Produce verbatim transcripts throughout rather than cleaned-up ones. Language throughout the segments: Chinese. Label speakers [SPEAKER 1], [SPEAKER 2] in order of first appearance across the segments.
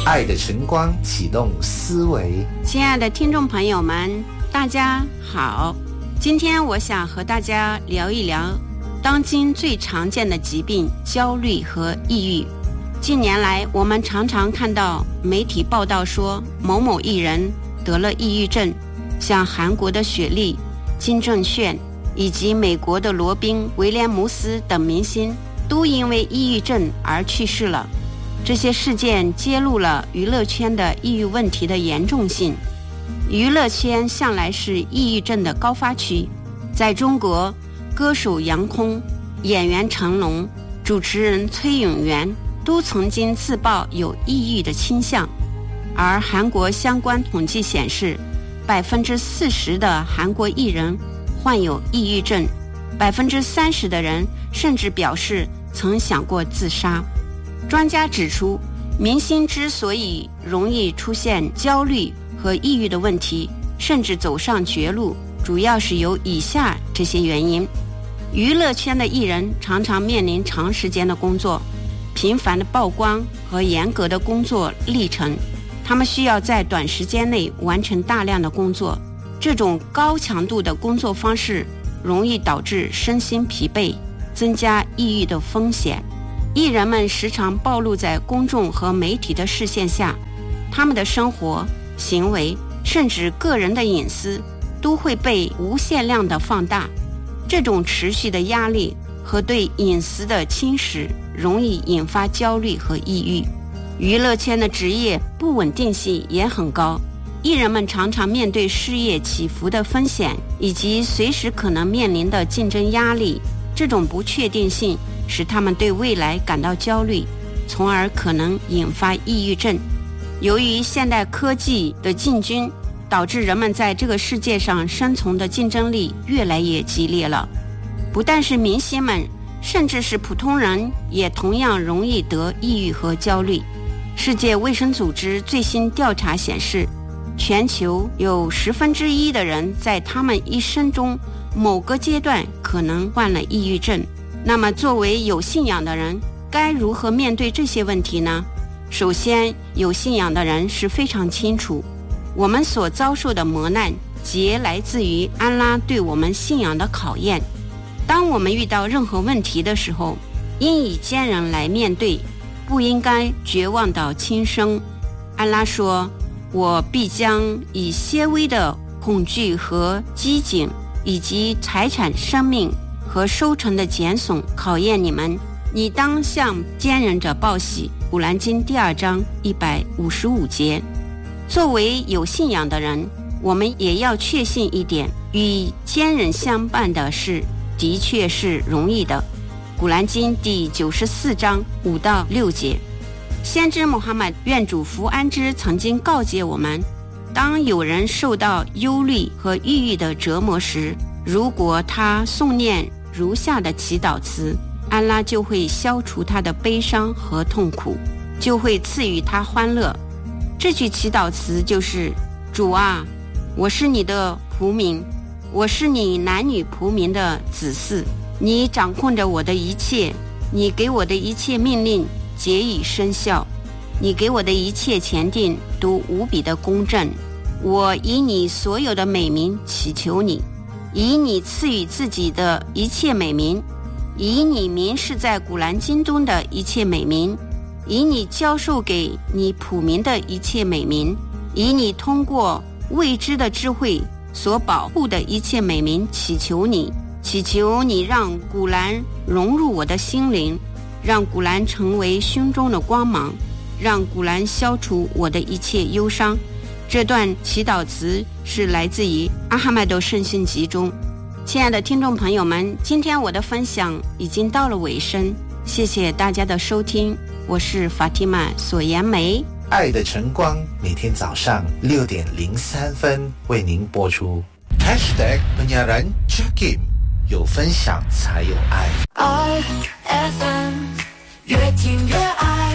[SPEAKER 1] 爱的晨光启动思维。
[SPEAKER 2] 亲爱的听众朋友们，大家好，今天我想和大家聊一聊当今最常见的疾病焦虑和抑郁。近年来我们常常看到媒体报道说某某艺人得了抑郁症，像韩国的雪莉、金正铉以及美国的罗宾、威廉姆斯等明星都因为抑郁症而去世了。这些事件揭露了娱乐圈的抑郁问题的严重性。娱乐圈向来是抑郁症的高发区，在中国，歌手杨空、演员成龙、主持人崔永元都曾经自曝有抑郁的倾向。而韩国相关统计显示，百分之四十的韩国艺人患有抑郁症，百分之三十的人甚至表示曾想过自杀。专家指出，明星之所以容易出现焦虑和抑郁的问题，甚至走上绝路，主要是由以下这些原因。娱乐圈的艺人常常面临长时间的工作、频繁的曝光和严格的工作历程，他们需要在短时间内完成大量的工作。这种高强度的工作方式容易导致身心疲惫，增加抑郁的风险。艺人们时常暴露在公众和媒体的视线下，他们的生活、行为甚至个人的隐私都会被无限量的放大。这种持续的压力和对隐私的侵蚀容易引发焦虑和抑郁。娱乐圈的职业不稳定性也很高，艺人们常常面对事业起伏的风险，以及随时可能面临的竞争压力。这种不确定性使他们对未来感到焦虑，从而可能引发抑郁症。由于现代科技的进军，导致人们在这个世界上生存的竞争力越来越激烈了。不但是明星们，甚至是普通人也同样容易得抑郁和焦虑。世界卫生组织最新调查显示，全球有十分之一的人在他们一生中某个阶段可能患了抑郁症。那么作为有信仰的人，该如何面对这些问题呢？首先，有信仰的人是非常清楚，我们所遭受的磨难皆来自于安拉对我们信仰的考验。当我们遇到任何问题的时候，应以坚韧来面对，不应该绝望到轻生。安拉说，我必将以些微的恐惧和饥馑，以及财产、生命和收成的减损考验你们。你当向坚忍者报喜。古兰经第二章一百五十五节。作为有信仰的人，我们也要确信一点，与坚忍相伴的事的确是容易的。古兰经第九十四章五到六节。先知穆罕默德愿主福安之曾经告诫我们，当有人受到忧虑和抑郁的折磨时，如果他诵念如下的祈祷词，安拉就会消除他的悲伤和痛苦，就会赐予他欢乐。这句祈祷词就是：主啊，我是你的仆民，我是你男女仆民的子嗣，你掌控着我的一切，你给我的一切命令皆已生效，你给我的一切前定都无比的公正。我以你所有的美名祈求你，以你赐予自己的一切美名，以你明示在古兰经中的一切美名，以你教授给你仆民的一切美名，以你通过未知的智慧所保护的一切美名祈求你，祈求你让古兰融入我的心灵，让古兰成为胸中的光芒，让古兰消除我的一切忧伤。这段祈祷词是来自于阿哈迈德圣训集中。亲爱的听众朋友们，今天我的分享已经到了尾声，谢谢大家的收听，我是法蒂玛索颜梅。
[SPEAKER 1] 爱的晨光每天早上六点零三分为您播出。 Hashtag Penyiaran Check-in， 有分享才有爱。
[SPEAKER 3] I F M 越听越爱，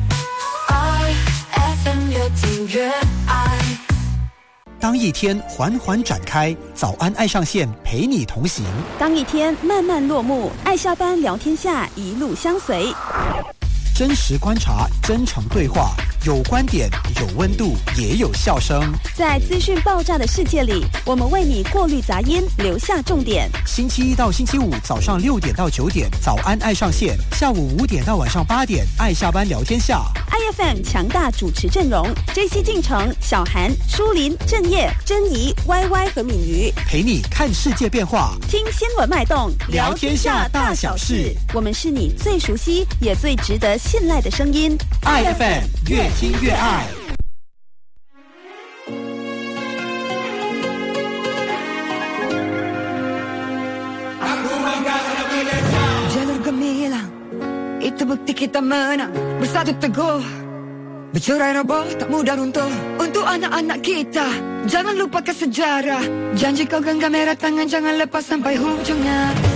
[SPEAKER 3] I F M 越听越爱。
[SPEAKER 4] 当一天缓缓展开，早安爱上线陪你同行；
[SPEAKER 5] 当一天慢慢落幕，爱下班聊天下一路相随。
[SPEAKER 4] 真实观察，真诚对话， 有观点，有温度，也有笑声。
[SPEAKER 5] 在资讯爆炸的世界里，我们为你过滤杂音，留下重点。
[SPEAKER 4] 星期一到星期五早上六点到九点，早安爱上线；下午五点到晚上八点，爱下班聊天下。
[SPEAKER 5] I F M 强大主持阵容 ：J C 进城、小韩、舒林、郑业、珍怡、Y Y 和敏瑜，
[SPEAKER 4] 陪你看世界变化，
[SPEAKER 5] 听新闻脉动，
[SPEAKER 4] 聊天下大小事。
[SPEAKER 5] 我们是你最熟悉也最值得信赖的声音。
[SPEAKER 4] I F M 越听越爱。
[SPEAKER 6] Jalur gemilang, itu bukti kita menang. Bersatu teguh, bercerai roboh tak mudah runtuh. Untuk anak-anak kita, jangan lupakan sejarah. Janji kau genggam merah tangan, jangan lepas sampai hujungnya.